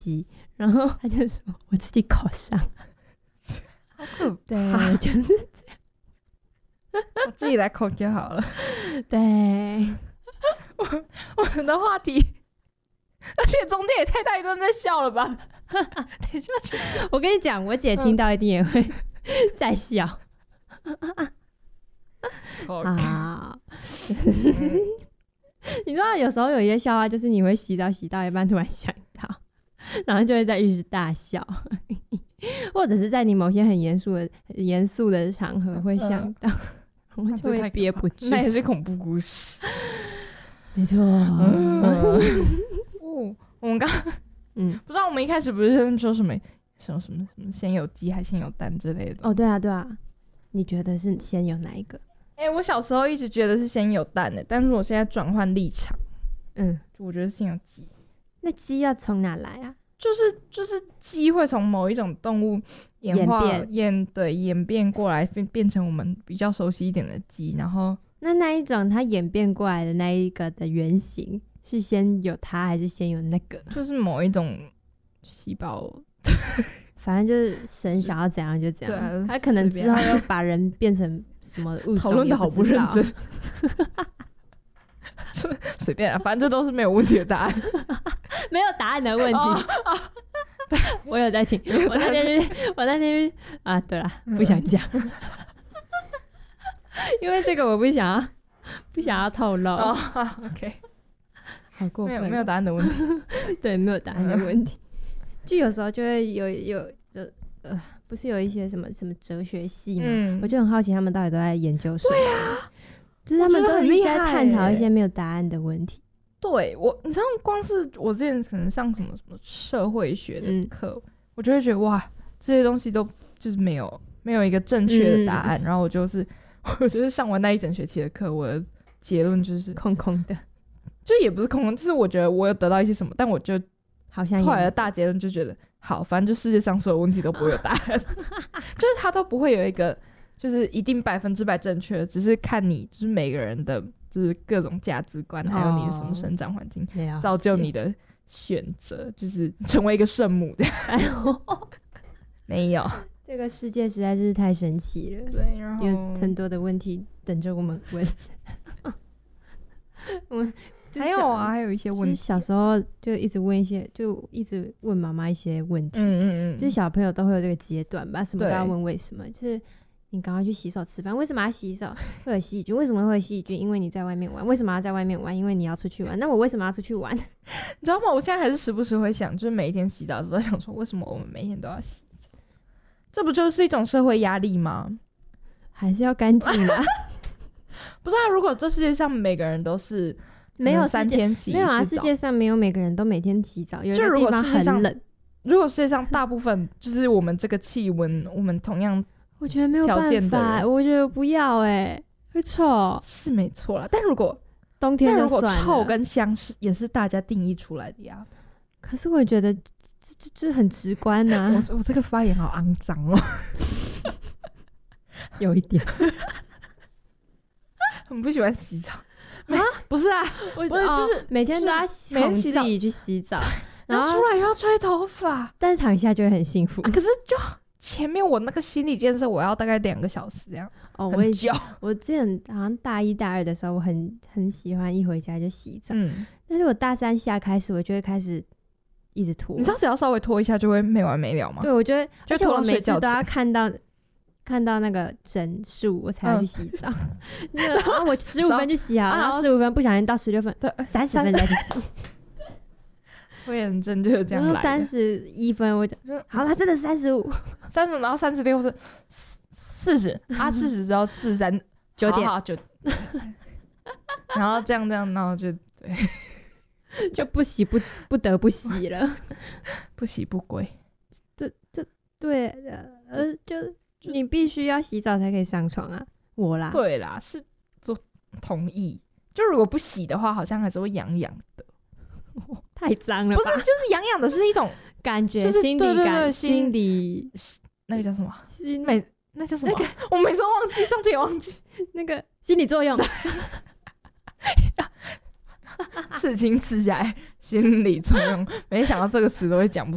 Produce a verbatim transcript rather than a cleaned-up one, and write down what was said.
机，然后他就说我自己考上， 好可对，就是这样， 我自己来口就好了。 对， 我我们的话题，而且中间也太大一段在笑了吧？等一下， 我跟你讲，我姐听到一定也会在笑。啊，你知道有时候有一些笑话，就是你会洗澡洗到一半突然想到，然后就会在浴室大笑，或者是在你某些很严肃的严肃的场合会想到，我、呃、就会憋不住。 那也是恐怖故事， 没错。 嗯、哦，我们刚嗯，不知道我们一开始不是说什么什么什么什么先有鸡还先有蛋之类的？ 哦，对啊，对啊，你觉得是先有哪一个？ 哎、欸，我小时候一直觉得是先有蛋的，但是我现在转换立场， 嗯， 我觉得先有鸡。 那鸡要从哪来啊？ 就是就是鸡会从某一种动物演化演变演对演变过来，变变成我们比较熟悉一点的鸡，然后那那一种它演变过来的那一个的原型是先有它还是先有那个？ 就是某一种细胞。 反正就是神想要怎样就怎样， 啊、 他可能之后要把人变成什么物种， 讨论的好不认真。随便啊，反正这都是没有问题的答案， 没有答案的问题。哦哦、我有在听，我那天去，我那天去啊，对了，不想讲，嗯、因为这个我不想要，不想要透露。 哦、OK， 好过分， 没有没有答案的问题， 对，没有答案的问题。就有时候就会有有呃，不是有一些什么什么哲学系吗？嗯、我就很好奇他们到底都在研究什么，啊、就是他们都一直在探讨一些没有答案的问题。 对我，你知道，光是我之前可能上什么什么社会学的课，嗯、我就会觉得哇，这些东西都就是没有没有一个正确的答案。嗯、然后我就是我就是上完那一整学期的课，我的结论就是空空的， 就也不是空空，就是我觉得我有得到一些什么，但我就。 好像后来的大结论就觉得，好，反正就世界上所有问题都不会有答案，就是它都不会有一个就是一定百分之百正确的，只是看你就是每个人的就是各种价值观，还有你的什么生长环境，哦、造就你的选择，就是成为一个圣母的。没有， 这个世界实在是太神奇了， 对，然后有很多的问题等着我们问。我们。 还有啊，还有一些问题。 小时候就一直问一些，就一直问妈妈一些问题。嗯嗯嗯。 就是小朋友都会有这个阶段吧，什么都要问为什么。就是你赶快去洗手吃饭，为什么要洗手？会有细菌，为什么会有细菌？因为你在外面玩。为什么要在外面玩？因为你要出去玩。那我为什么要出去玩？你知道吗？我现在还是时不时会想，就是每一天洗澡的时候想说，为什么我们每天都要洗？这不就是一种社会压力吗？ 还是要干净啊？ 不是啊，如果这世界上每个人都是。 没有三天洗一次澡， 没有啊！世界上没有每个人都每天洗澡，有的地方很冷。 如果世界上大部分就是我们这个气温，我们同样我觉得没有办法，我觉得不要哎、欸，会臭是没错啦。但如果冬天就算了， 如果臭跟香是也是大家定义出来的呀。 可是我觉得这这这很直观啊！ 我我这个发言好肮脏哦， 有一点， 很不喜欢洗澡。啊，不是啊， 我不是，就是、 哦、每天都要哄自己去洗澡， 然后出来又要吹头发， 但是躺下就会很幸福。 啊、可是就前面我那个心理建设，我要大概两个小时这样。 哦，我也我之前好像大一大二的时候，我很很喜欢一回家就洗澡，嗯，但是我大三下开始，我就会开始一直拖。 你知道只要稍微拖一下就会没完没了吗？ 对，我觉得就拖到睡觉前而且我每次都要看到。看到那个整数我才要去洗澡，嗯、然后我十五分就洗好，然后十五分不小心到十六分，对，三十分再去洗。 拖延症就是这样来的。 三十一分我就好了，真的三十五， 三十，然后三十六是四十啊，四十之后四十三九点好九，然后这样这样，然后就对， 就不洗不不得不洗了， 不洗不归。 这这对呃就。你必须要洗澡才可以上床啊！我啦， 对啦，是做同意。就如果不洗的话，好像还是会痒痒的， 太脏了吧？ 不是，就是痒痒的是一种感觉， 就是心理感， 对对对心理那个叫什么？ 心每那叫什么？ 那个、 我每次都忘记，上次也忘记那个心理作用。 刺青刺下来，心理作用，没想到这个词都会讲不